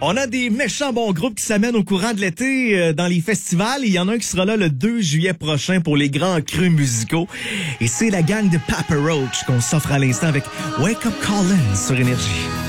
On a des méchants bons groupes qui s'amènent au courant de l'été dans les festivals. Il y en a un qui sera là le 2 juillet prochain pour les grands crus musicaux. Et c'est la gang de Papa Roach qu'on s'offre à l'instant avec Wake Up Callin' sur Énergie.